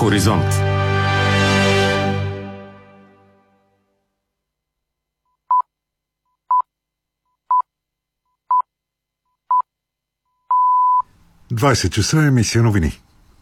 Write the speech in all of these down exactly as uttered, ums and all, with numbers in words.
Хоризонт. двайсет часа, емисия новини.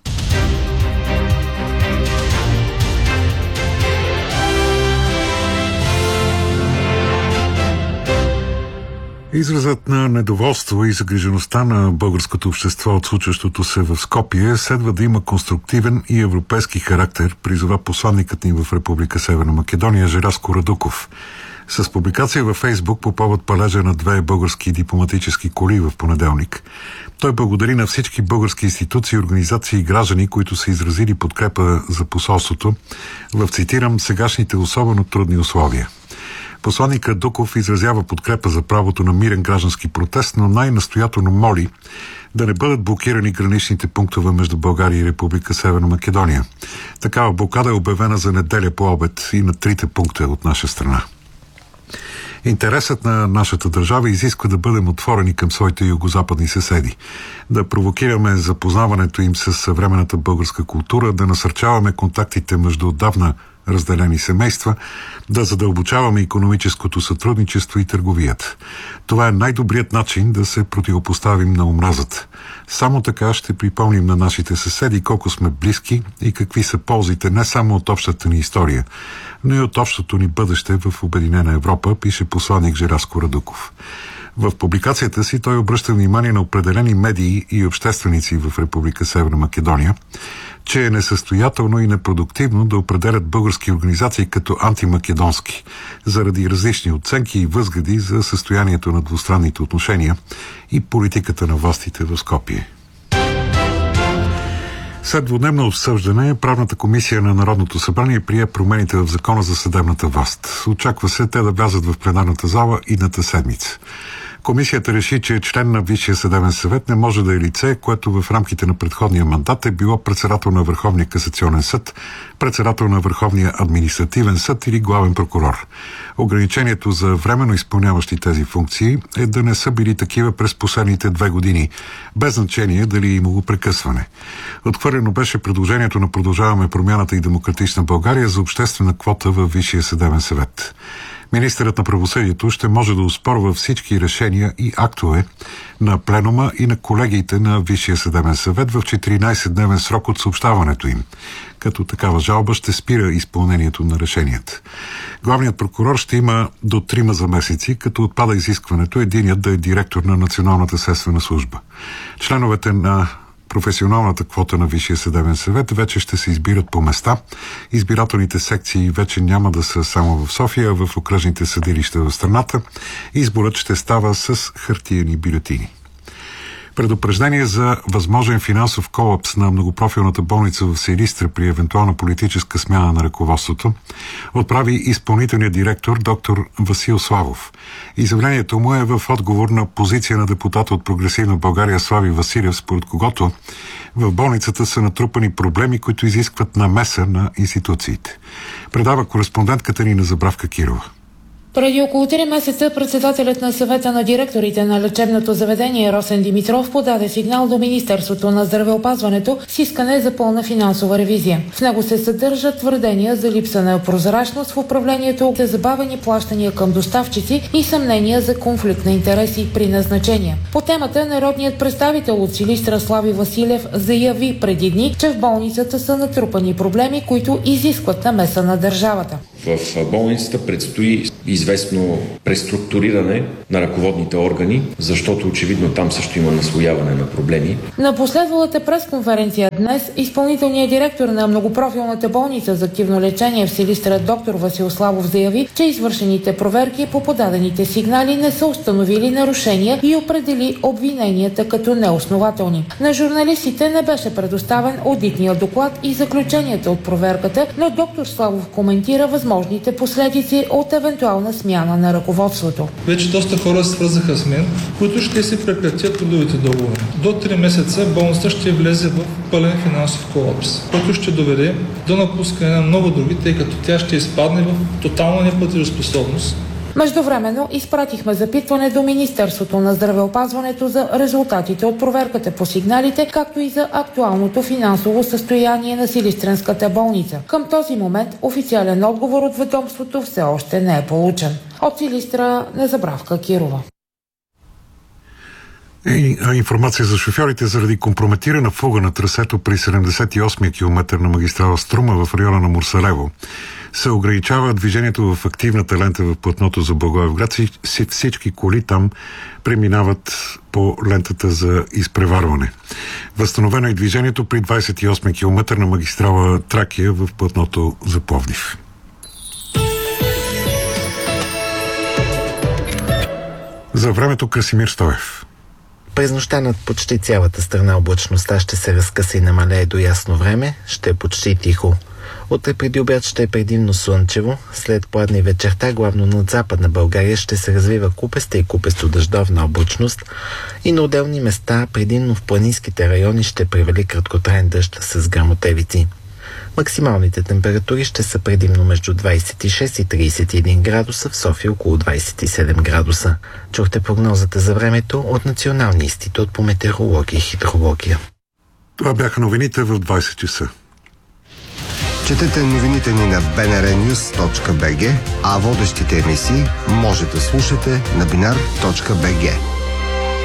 Изразът на недоволство и загрижеността на българското общество от случващото се в Скопие следва да има конструктивен и европейски характер, призова посланникът ни в Република Северна Македония Желязко Радуков. С публикация във Фейсбук по повод палежа на две български дипломатически коли в понеделник, той благодари на всички български институции, организации и граждани, които са изразили подкрепа за посолството в, цитирам, сегашните особено трудни условия. Посланникът Дуков изразява подкрепа за правото на мирен граждански протест, но най-настоятелно моли да не бъдат блокирани граничните пунктове между България и Република Северна Македония. Такава блокада е обявена за неделя по обед и на трите пункта от наша страна. Интересът на нашата държава изисква да бъдем отворени към своите югозападни съседи, да провокираме запознаването им с съвременната българска култура, да насърчаваме контактите между отдавна разделени семейства, да задълбочаваме икономическото сътрудничество и търговията. Това е най-добрият начин да се противопоставим на омразата. Само така ще припомним на нашите съседи колко сме близки и какви са ползите не само от общата ни история, но и от общото ни бъдеще в Обединена Европа, пише посланник Желязко Радуков. В публикацията си той обръща внимание на определени медии и общественици в Република Северна Македония, че е несъстоятелно и непродуктивно да определят български организации като антимакедонски, заради различни оценки и възгледи за състоянието на двустранните отношения и политиката на властите в Скопие. След двудневно обсъждане, Правната комисия на Народното събрание прие промените в Закона за съдебната власт. Очаква се те да влязат в пленарната зала идната седмица. Комисията реши, че член на Висшия съдебен съвет не може да е лице, което в рамките на предходния мандат е било председател на Върховния касационен съд, председател на Върховния административен съд или главен прокурор. Ограничението за временно изпълняващи тези функции е да не са били такива през последните две години, без значение дали е имало прекъсване. Отхвърлено беше предложението на Продължаваме промяната и Демократична България за обществена квота във Висшия съдебен съвет. Министърът на правосъдието ще може да оспорва всички решения и актове на пленума и на колегиите на Висшия съдебен съвет в четиринайсетдневен срок от съобщаването им, като такава жалба ще спира изпълнението на решенията. Главният прокурор ще има до трима заместници, като отпада изискването единият да е директор на Националната следствена служба. Членовете на професионалната квота на Висшия съдебен съвет вече ще се избират по места. Избирателните секции вече няма да са само в София, а в окръжните съдилища в страната. Изборът ще става с хартиени бюлетини. Предупреждение за възможен финансов колапс на многопрофилната болница в Силистра при евентуална политическа смяна на ръководството отправи изпълнителният директор доктор Васил Славов. Изявлението му е в отговор на позиция на депутата от Прогресивна България Слави Василев, според когото в болницата са натрупани проблеми, които изискват намеса на институциите. Предава кореспондентката ни на Забравка Кирова. Преди около три месеца председателят на съвета на директорите на лечебното заведение Росен Димитров подаде сигнал до Министерството на здравеопазването с искане за пълна финансова ревизия. В него се съдържат твърдения за липса на прозрачност в управлението, за забавени плащания към доставчици и съмнения за конфликт на интереси при назначения. По темата народният представител от Силистра Слави Василев заяви преди дни, че в болницата са натрупани проблеми, които изискват намеса на държавата. В болницата предстои известно преструктуриране на ръководните органи, защото очевидно там също има наслояване на проблеми. На последвалата пресконференция днес изпълнителният директор на многопрофилната болница за активно лечение в Силистра доктор Васил Славов заяви, че извършените проверки по подадените сигнали не са установили нарушения и определи обвиненията като неоснователни. На журналистите не беше предоставен одитният доклад и заключенията от проверката, но доктор Славов коментира възможните последици от евентуална смяна на ръководството. Вече доста хора се свързаха с мен, които ще се прекратят трудовите договори. До три месеца болницата ще влезе в пълен финансов колапс, който ще доведе до напускане на много други, тъй като тя ще изпадне в тотална неплатежоспособност Междувременно изпратихме запитване до Министерството на здравеопазването за резултатите от проверката по сигналите, както и за актуалното финансово състояние на Силистренската болница. Към този момент официален отговор от ведомството все още не е получен. От Силистра Незабравка Кирова. И, а, информация за шофьорите заради компрометирана фуга на трасето при седемдесет и осми километър на магистрала Струма в района на Мурсарево се ограничава движението в активната лента в платното за Благоевград. Всички коли там преминават по лентата за изпреварване. Възстановено е движението при двадесет и осми километър на магистрала Тракия в платното за Пловдив. За времето Красимир Стоев. През нощта над почти цялата страна облачността ще се разкъса и намалее до ясно време, ще е почти тихо. Утре преди обяд ще е предимно слънчево, след пладне и вечерта главно над Западна България ще се развива купеста и купесто-дъждовна облачност и на отделни места, предимно в планинските райони, ще превали краткотраен дъжд с гръмотевици. Максималните температури ще са предимно между двадесет и шест и тридесет и един градуса, в София около двадесет и седем градуса. Чухте прогнозата за времето от Националния институт по метеорология и хидрология. Това бяха новините в двадесет часа. Четете новините ни на би ен ар нюз точка би джи, а водещите емисии може да слушате на бинар точка би джи.